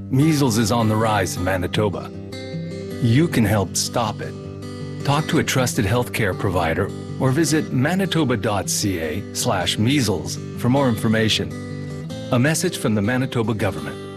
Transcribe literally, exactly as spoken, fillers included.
Measles is on the rise in Manitoba. You can help stop it. Talk to a trusted healthcare provider or visit manitoba.ca slash measles for more information. A message from the Manitoba government.